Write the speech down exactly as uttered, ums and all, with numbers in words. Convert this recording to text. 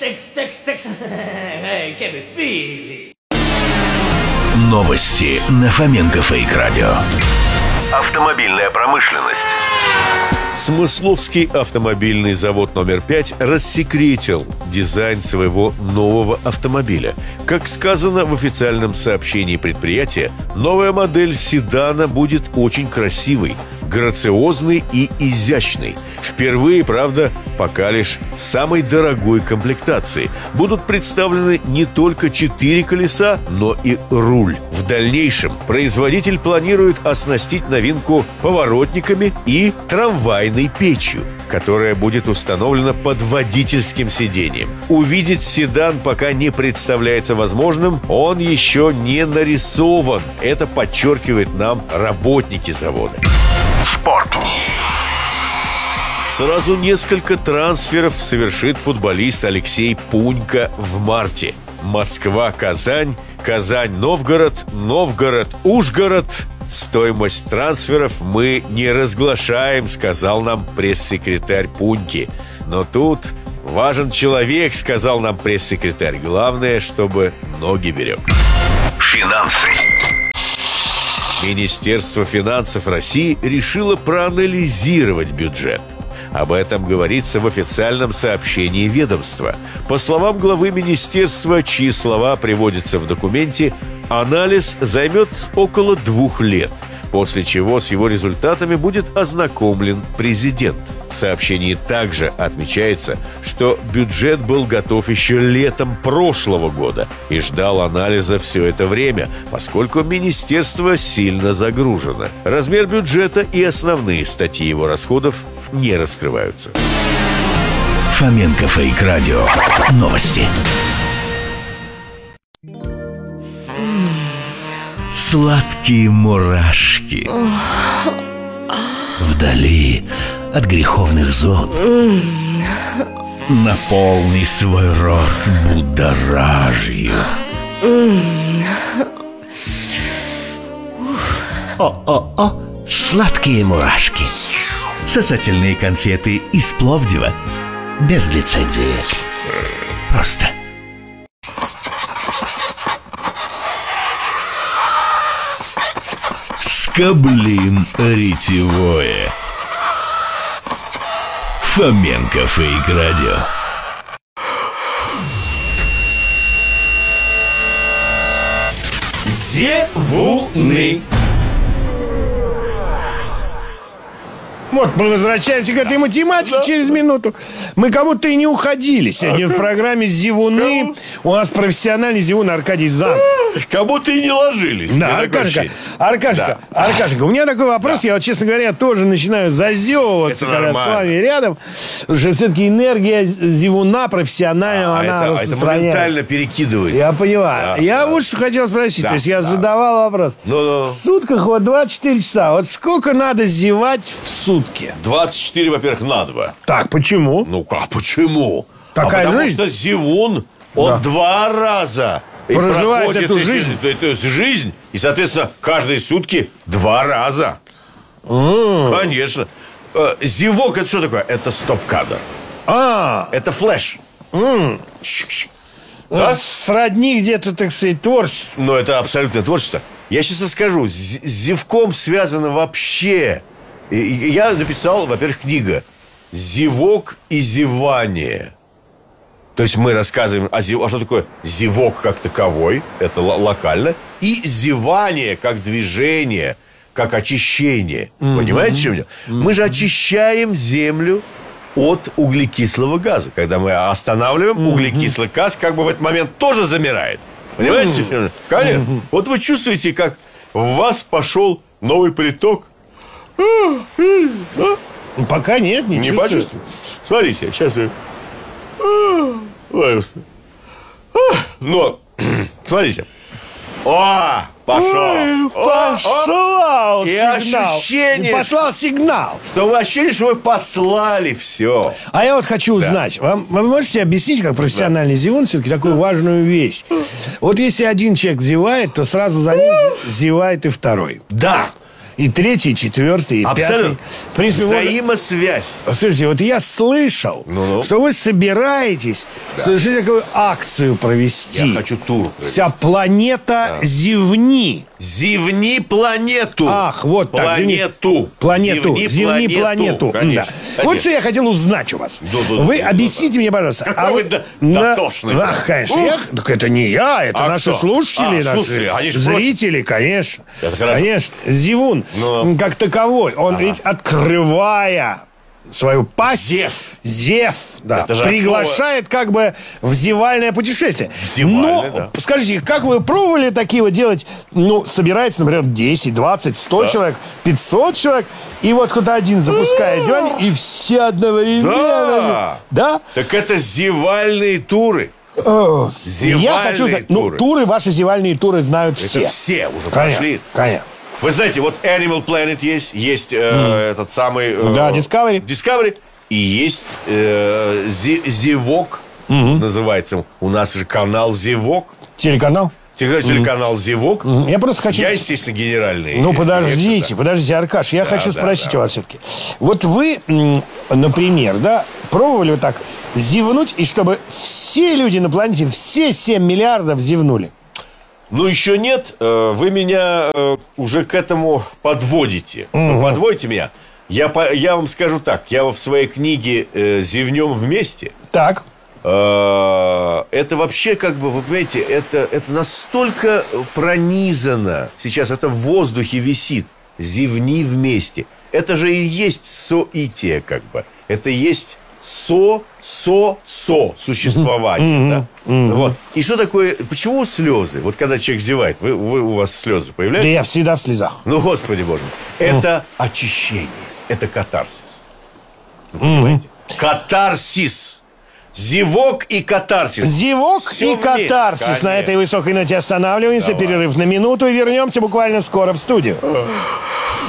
текс, текс, текс. Кемит Вилли. Новости на Фоменко Фейк Радио. Автомобильная промышленность. Смысловский автомобильный завод номер пять рассекретил дизайн своего нового автомобиля. Как сказано в официальном сообщении предприятия, новая модель седана будет очень красивой, грациозной и изящной. Впервые, правда, пока лишь в самой дорогой комплектации. Будут представлены не только четыре колеса, но и руль. В дальнейшем производитель планирует оснастить новинку поворотниками и трамвайной печью, которая будет установлена под водительским сиденьем. Увидеть седан пока не представляется возможным, он еще не нарисован. Это подчеркивает нам работники завода. Спорт. Сразу несколько трансферов совершит футболист Алексей Пунько в марте. Москва-Казань, Казань-Новгород, Новгород-Ужгород. Стоимость трансферов мы не разглашаем, сказал нам пресс-секретарь Пуньки. Но тут важен человек, сказал нам пресс-секретарь. Главное, чтобы ноги берег. Финансы. Министерство финансов России решило проанализировать бюджет. Об этом говорится в официальном сообщении ведомства. По словам главы министерства, чьи слова приводятся в документе, анализ займет около двух лет, после чего с его результатами будет ознакомлен президент. В сообщении также отмечается, что бюджет был готов еще летом прошлого года и ждал анализа все это время, поскольку министерство сильно загружено. Размер бюджета и основные статьи его расходов не раскрываются. Фоменко Фейк Радио. Новости. Сладкие мурашки. Вдали от греховных зон. Наполни свой рот будоражью. О-о-о, сладкие мурашки. Сосательные конфеты из Пловдива. Без лицензии. Просто. Скоблин ретевое. Фоменко Фейк Радио. Зевуны. Вот, мы возвращаемся к этой математике через минуту. Мы как будто и не уходили сегодня в программе «Зевуны». У нас профессиональный зевун Аркадий Зан. Как будто и не ложились. Да, Аркашка, Аркашка, Да. Аркашка, у меня такой вопрос. Да. Я, вот, честно говоря, тоже начинаю зазевываться, Это когда нормально. с вами рядом. Потому что все-таки энергия зевуна профессионального, А она это, это распространяется. моментально перекидывается. Я понимаю. Да, я да. вот что хотел спросить. Да, То есть я да. задавал вопрос. Ну-ну. В сутках вот двадцать четыре часа. Вот сколько надо зевать в сутки? двадцать четыре, во-первых, на два. Так, почему? Ну как, почему? Такая а потому жизнь? что зевун, он Да. два раза и Проживает проходит эту эти- жизнь. эту- эту жизнь. И, соответственно, каждые сутки два раза. Конечно. Э, Зевок — это что такое? Это стоп-кадр. А, Это флеш. Ш-ш. ну, Да? сродни где-то, так сказать, творчество. Но это абсолютное творчество. Я сейчас расскажу. С с зевком связано вообще. И- и Я написал, во-первых, книга «Зевок и зевание». То есть мы рассказываем о зев... А что такое зевок как таковой? Это л- локально. И зевание как движение, как очищение. Понимаете, в чем дело? Мы же очищаем землю от углекислого газа. Когда мы останавливаем, углекислый газ как бы в этот момент тоже замирает. Понимаете? в чем дело? Конечно. Вот вы чувствуете, как в вас пошел новый приток. Да? Ну, пока нет, не, Не чувствую. почувствую. Смотрите, сейчас я... Ой, Господи. А, Но, смотрите. О, пошел. Ой, О, послал И сигнал. ощущение, И послал сигнал. что вы ощущение, что вы послали все. А я вот хочу узнать, вам, вы можете объяснить, как профессиональный зевун, все-таки такую важную вещь? Вот если один человек зевает, то сразу за ним зевает и второй. Да. и третий, и четвертый, и Абсолютно. пятый. В принципе, можно- Взаимосвязь. Слушайте, вот я слышал, Ну-ну. что вы собираетесь совершить такую акцию провести. Я хочу тур провести. Вся планета зевни. Зевни планету. Ах, вот так. Планету. Планету. Зевни Зевни планету. Конечно. Да. Конечно. Вот что я хотел узнать у вас. Да-да-да, Вы да-да-да. объясните мне, пожалуйста. Какой вы до- на- дотошный. Ах, конечно. Ух. Я- Так это не я, это А наши кто? слушатели, А, наши слушатели, они ж зрители, конечно. Это хорошо. Конечно. Зевун, Но. как таковой, он ведь открывая свою пасть, Зев. зев, да, Это же от приглашает как бы в зевальное путешествие. зевальное, Но, да. скажите, как вы пробовали такие вот делать? Ну, собирается, например, десять, двадцать, сто человек, пятьсот человек, и вот кто-то один запускает зевание, и все одновременно. Да. Да? Так это зевальные туры. Э, Зевальные Я хочу знать, ну, туры. туры, ваши зевальные туры знают все. Это все уже Конечно, пошли. конечно. Вы знаете, вот Animal Planet есть, есть э, этот самый... э, Да, Discovery. Discovery. И есть э, Зе- Зевок, называется. У нас же канал Зевок. Телеканал? Теле- Телеканал Зевок. Я просто хочу... Я, естественно, генеральный. Ну, директор, подождите, да. подождите, Аркаш, я хочу да, спросить да. у вас все-таки. Вот вы, м, например, да, пробовали вот так зевнуть, и чтобы все люди на планете, все семь миллиардов зевнули? Ну, еще нет. Э, Вы меня э, уже к этому подводите. Вы подводите меня. Я, по- я вам скажу так. Я в своей книге э, «Зевнем вместе». Так. э, Это вообще, как бы, вы понимаете, это, это настолько пронизано. Сейчас это в воздухе висит. Зевни вместе. Это же и есть соитие, как бы. Это и есть со, со, со существование. Да? Вот. И что такое, почему слезы? Вот когда человек зевает, вы, вы, у вас слезы Да появляются? я всегда в слезах. Ну, Господи Боже мой. Это очищение. Это катарсис. Вы понимаете? Катарсис. Зевок и катарсис. Зевок Всё и вместе. катарсис. Конечно. На этой высокой ноте останавливаемся. Давай. Перерыв на минуту и вернемся буквально скоро в студию.